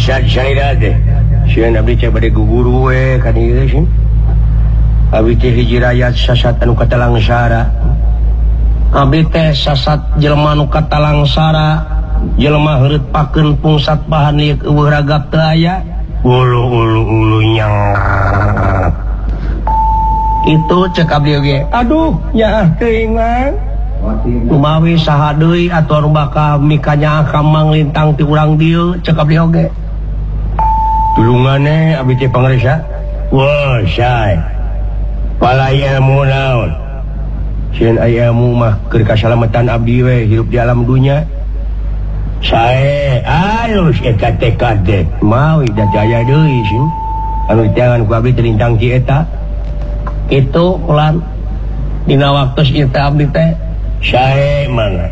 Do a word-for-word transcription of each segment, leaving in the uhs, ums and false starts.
Syad Syalira teh. Sieun abdi cek bade guguru we kan ieu sih. Abdi teh hiji rakyat sasat anu katalangsara. Abdi teh sasat jelema anu katalangsara, jelema heureut pakeun pungsat bahan liek eueuh ragap teu aya. Ulu ulu ulu nyang. Itu cek abdi oge. Aduh, nyaah teuing mah. Kumawi saha deui atuh anu bakal mikanya kamang lintang ti urang dieu cek abdi oge. Tulunganna abdi teh pangaresa. Wah, say. Palayamu naon? Sieun aya ilmu mah keur kasalamatan abdi we hirup di alam dunya. Sae alus eta tekad teh. Mawi da jaya deui sih. Anu diteangan ku abdi teh lintang ti eta. Itu ulan dina waktos ieu teh abdi teh sae mangga.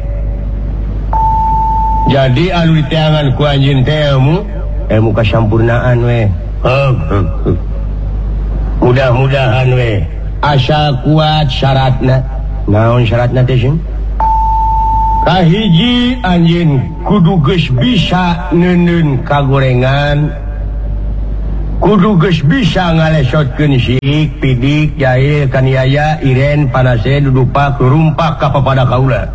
Jadi anu diteangan ku anjeun teh ilmu, ilmu kasampurnaan we. Heug heug heug. Mudah-mudahan we asal kuat syaratna. Naon syaratna teh sih? Kahiji anjeun kudu geus bisa neuneun kagorengan, kudu geus bisa ngalesotkeun sirik, pidik, jahil, kaniaya, iren, panase, dudupak, rumpak ka papada kaula.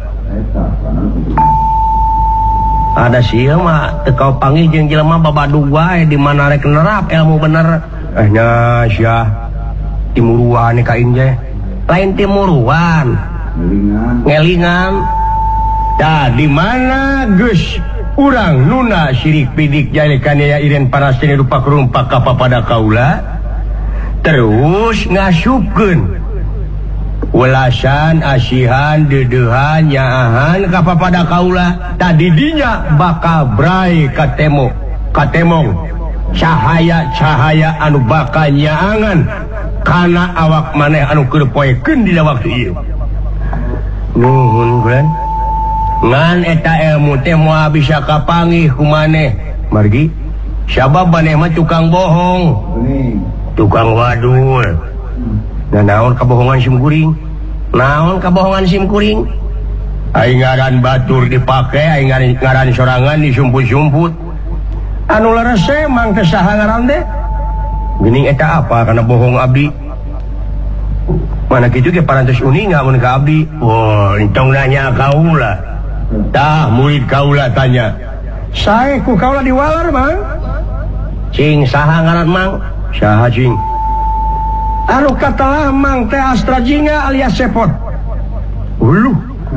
Ada sieu mah teu kau panggih jeung jelema babadug wae di mana rek nerap ilmu bener. Eh nya syah timuruan ka aing teh. Lain timuruan. Ngelingan. Ngelingan. Da di mana geus urang nuna sirik pidik jahil kaniaya iren panase dudupak rumpak ka papada kaula terus ngasupkeun welasan asihan dedeuhan nyaahan ka papada kaula tadi dinya bakal brai katemo katemong cahaya-cahaya anu bakal nyaangan kana awak maneh anu keur poekeun dina waktu ieu. Nuhun kan ngan eta ilmu teh moal bisa kapanggih ku maneh margi sabab maneh mah tukang bohong, tukang wadul. Nah naon kabohongan sim kuring? Naon kabohongan sim kuring? Aing ngaran batur dipake, aing ngaran sorangan disumput-sumput. Anu leres emang teh saha ngaran teh? Geuning eta apa kana bohong abdi? Mana kitu ge parantos uninga mun ka abdi. Wah, entong nanya kaula. Tah murid kaula tanya. Sae ku kaula diwalar, Mang? Cing saha ngaran Mang? Saha cing? Anu katalah Mang teh Astra Jinga alias Sepot. Uluh.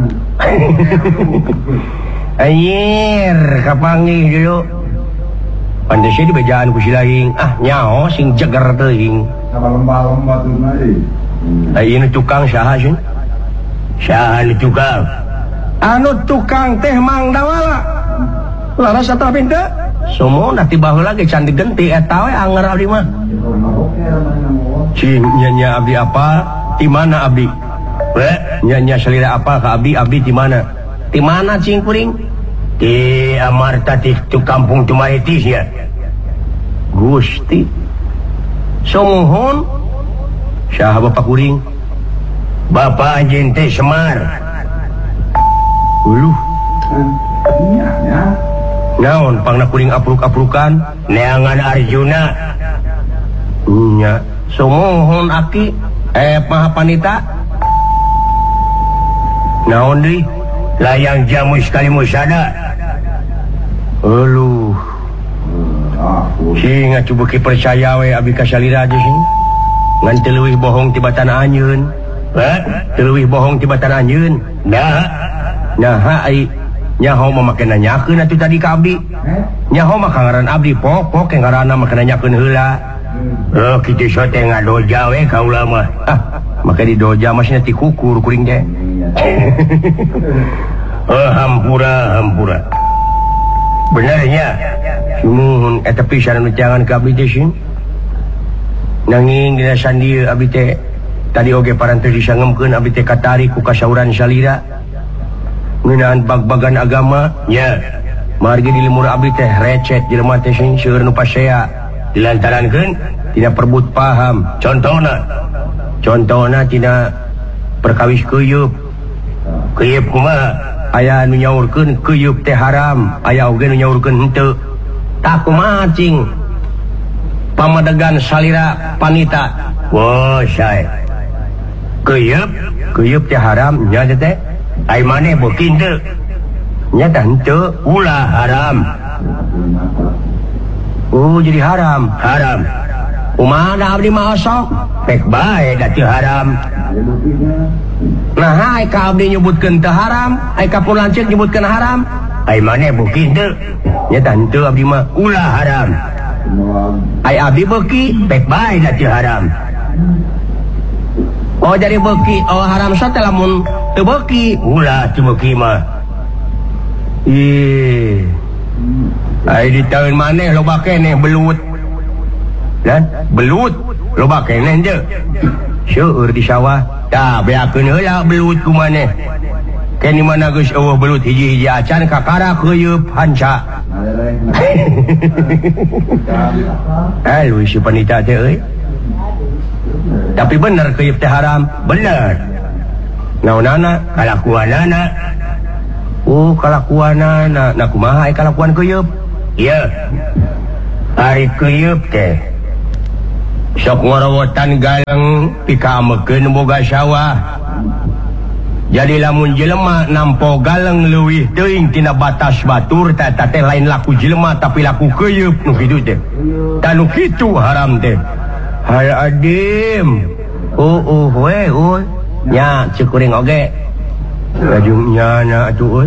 Anjir, kapanggih dulu. Pandai di bejaan ku silaing. Ah, nyaho sing jeger teuing. Sama lomba-lomba tuh mari. Ayeuna tukang saha sih? Saha nu tukang? Anu tukang teh Mang Dawala. Laras atuh pinter. Somona ti baheula ge can digenti eta we anger abdi mah. Cing nya abdi apa? Di mana abdi? We, nya salira apa ka abdi? Abdi di mana? Di mana cing kuring? Di Amarta ti tu kampung Tumaitis ya. Gusti. Somohon. Saha bapak kuring? Bapak anjeun teh Semar. Uluh. Naon pangna kuring apruk-aprukan neangan Arjuna. Nya somohon aki eh maha panita. Naon deui? Layang jamu sekali musada. Uluh. Sing ngacubuki percaya we abdi ka salira aja sing. Ngan teu leuwih bohong tibatan anjeun. Heh, teu leuwih bohong tibatan anjeun. Nah. Nah, ai nyaho mah make nanyakeun atuh tadi ka abdi. Nyaho mah kangaran abdi pokok ke ngaranna mah nanyakeun heula. Oh, kitu sote ngadoja we kaula mah. Ah, make di doja mah sia ti kukur kuring teh. Oh, hampura, hampura. Benernya. Sumuhun eta pisan anu jangan ka abdi teh sing. Nanging dina sandieu abdi teh tadi oge parantos disangemkeun abdi teh katarik ku kasauran salira. Ngeunaan bag-bagan agama nya margi di limur abdi teh recet jelema teh sing seueur nu pasea dilantarankeun tina perbut paham. Contohna contohna tina perkawis keuyeup. Keuyeup kumaha? Aya nu nyaurkeun keuyeup teh haram, aya oge nu nyaurkeun henteu. tak macing pamadegan salira panita wah saya keyep keyep teh haram nya teh ai maneh beuki teu nya teh henteu ulah haram oh jadi haram haram kumaha abdi mah osok pek bae da teu haram nah ai ka abdi nyebutkeun teu haram ai ka pun lanceuk nyebutkeun haram ai maneh beuki teu nya teh henteu abdi mah ulah haram ai abdi beuki pek bae da teu haram oh jadi beuki oh haram sa teh lamun teu beuki ulah teu beuki mah ih ai di taun maneh loba keneh belut dan belut loba keneh teu seueur di sawah tah beakeun heula belut ku maneh ken di mana geus eueuh belut hiji-hiji acan kakara keuyeub hanca eh lu si panita teh euy tapi bener keuyeub teh haram bener naonana kalakuanana oh kalakuanana nah kumaha ai kalakuan keuyeub ieu ari keuyeub teh sok ngorowotan galeng pikamekeun boga sawah jadi lamun jelema nampo galeng leuwih teuing tina batas batur teh teh lain laku jelema tapi laku keuyeub nu kitu teh tah nu kitu haram teh hai adim oh oh we oh nya cukuring oge rajungnya na atuh euy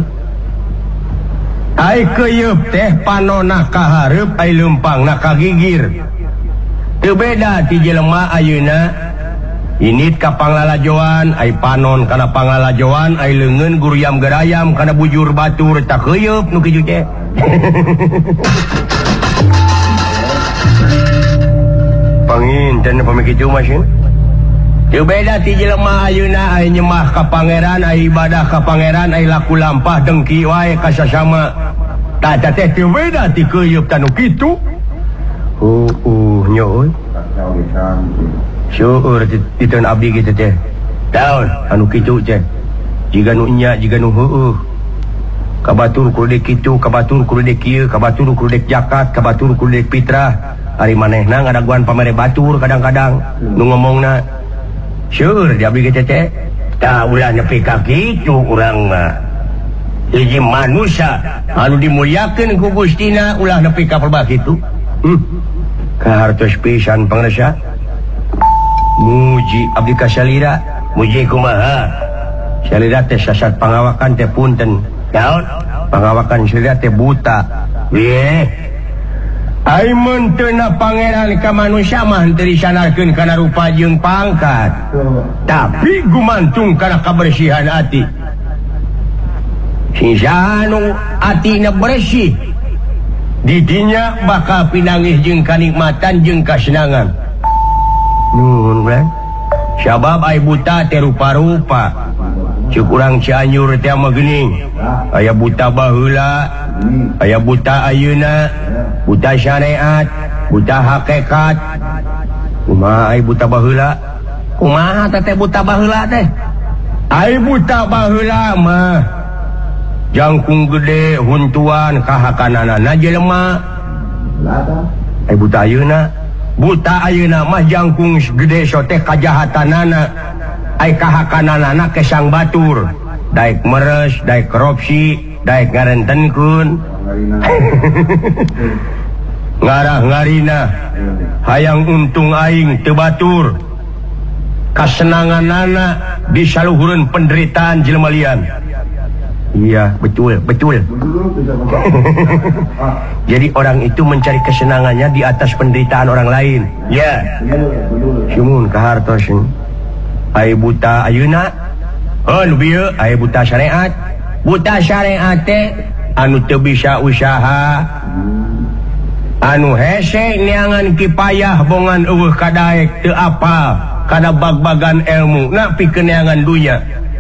ai keuyeub teh panonna ka hareup ai leumpangna ka gigir teu beda ti jelema ayeuna init ka panglalajoan ai panon kana panglalajoan ai leungeun guruyam gerayam kana bujur batur tak keuyeub nu kitu teh panginten pami kitu masin teu beda ti jelema ayeuna ai nyemah ka pangeran ai ibadah ka pangeran ai laku lampah dengki wae ka sasama tah teh teu beda ti keuyeub tanu kitu oh uh nya euy seueur ti taun abdi kitu teh taun anu kitu teh jiga nu nya jiga nu heueuh ka batur kudu dek kitu ka batur kudu dek kieu ka batur kudu dek zakat ka batur kudu dek fitrah ari manehna ngadaguan pamere batur kadang-kadang nu ngomongna seueur di abdi kitu teh tah ulah nepi ka kitu urang mah hiji manusia anu dimuliakeun ku Gustina ulah nepi ka pelbah kitu hmm. Kahartos pisan pangresa muji abdi ka salira muji kumaha salira teh sasat pangawakan teh punten naon pangawakan salira teh buta ye ai mun teu na pangeran ka manusia mah teu disanarkeun kana rupa jeung pangkat tapi gumantung kana kabersihan ati sing anu atina bersih didinya bakal pinangih jeung kanikmatan jeung kasenangan nuhun bulan sabab ai buta teh rupa-rupa ceuk urang Cianjur teh mah geuning aya buta baheula aya buta ayeuna buta syariat buta hakikat kumaha ai buta baheula kumaha teh buta baheula teh ai buta baheula mah jangkung gede huntuan kahakanana jelema ai buta ayeuna buta ayeuna mah jangkung gede sote kajahatanana ai kahakanana kesang batur daek meres daek korupsi daek ngarentenkeun ngarah ngarina hayang untung aing teu batur kasenanganana disaluhureun penderitaan jelema lian iya betul betul jadi orang itu mencari kesenangannya di atas penderitaan orang lain ya sumun kahartos ai buta ayeuna anu bieu ai buta syariat buta syariat teh anu teu bisa usaha anu hese neangan kipayah bongan eueuh kadaek teu apal kana bag-bagan ilmu na pikeun neangan dunya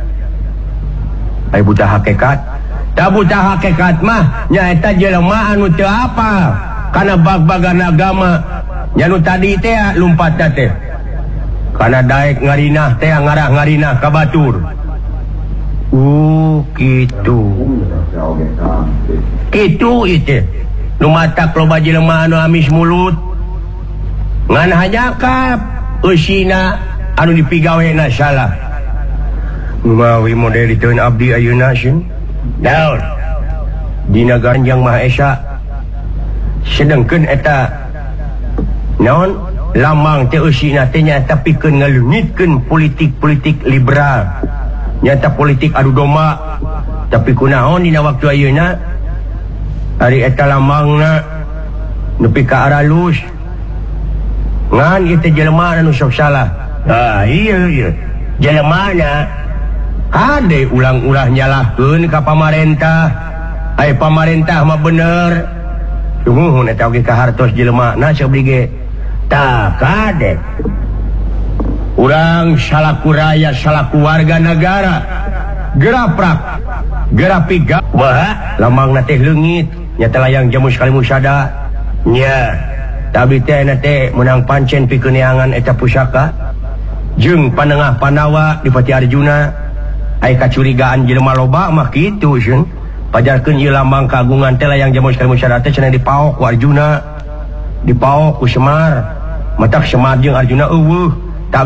ai buta hakikat da buta hakikat mah nyaeta jelema anu teu apal kana bag-bagan agama nya nu tadi teh lumpatna teh kana daek ngarinah teh ngarah ngarinah ka batur uh kitu kitu itu nu matak loba jelema anu amis mulut ngan hajakap usina anu dipigawena salah mawi model diteun abdi ayeuna sieun daun di negara Yang Maha Esa sedengkeun eta naon lamang teh usina teh nyata pikeun ngaleungitkeun politik-politik liberal nyata politik adu domba tapi kunaon dina waktu ayeuna ari eta lamangna nepi ka aralus ngan ieu teh jelema anu sok salah ah iya iya jelemana ade ulang-ulah nyalahkeun ka pamarentah ai pamarentah mah bener sungguh eta oge kahartos jelemana sok bige tah kade urang salaku rakyat salaku warga negara geraprak gerapiga wah lamangna teh leungit nyata layang jamu sekali musada nya tapi teh na teh menang pancen pikeun neangan eta pusaka jeung panengah Panawa di Pati Arjuna ai kacurigaan jelema loba mah kitu sieun pajarkeun ieu lambang kagungan teh layang jamu sekali musada teh cenah dipaok ku Arjuna dipaok ku Semar matak Semar jeung Arjuna eueuh